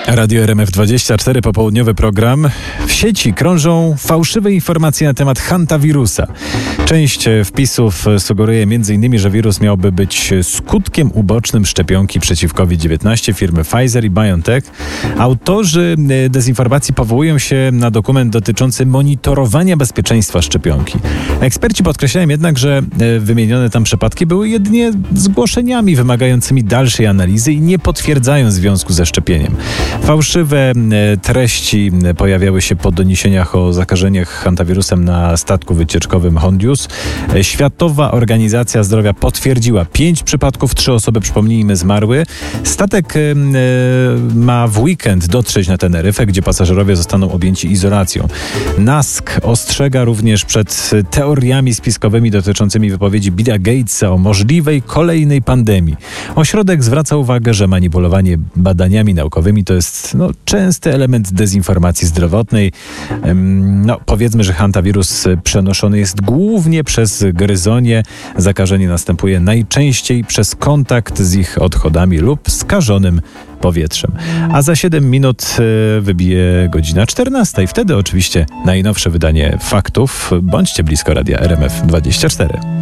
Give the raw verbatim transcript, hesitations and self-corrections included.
Radio R M F dwadzieścia cztery, popołudniowy program. W sieci krążą fałszywe informacje na temat hantawirusa. Część wpisów sugeruje między innymi, że wirus miałby być skutkiem ubocznym szczepionki przeciw COVID dziewiętnaście firmy Pfizer i BioNTech. Autorzy dezinformacji powołują się na dokument dotyczący monitorowania bezpieczeństwa szczepionki. Eksperci podkreślają jednak, że wymienione tam przypadki były jedynie zgłoszeniami wymagającymi dalszej analizy i nie potwierdzają związku ze szczepieniem. Fałszywe treści pojawiały się po doniesieniach o zakażeniach hantawirusem na statku wycieczkowym Hondius. Światowa Organizacja Zdrowia potwierdziła pięć przypadków, trzy osoby, przypomnijmy, zmarły. Statek ma w weekend dotrzeć na Teneryfę, gdzie pasażerowie zostaną objęci izolacją. NASK ostrzega również przed teoriami spiskowymi dotyczącymi wypowiedzi Billa Gatesa o możliwej kolejnej pandemii. Ośrodek zwraca uwagę, że manipulowanie badaniami naukowymi to jest no, częsty element dezinformacji zdrowotnej. No, powiedzmy, że hantawirus przenoszony jest głównie przez gryzonie. Zakażenie następuje najczęściej przez kontakt z ich odchodami lub skażonym powietrzem. A za siedem minut wybije godzina czternasta i wtedy oczywiście najnowsze wydanie faktów. Bądźcie blisko Radia R M F dwadzieścia cztery.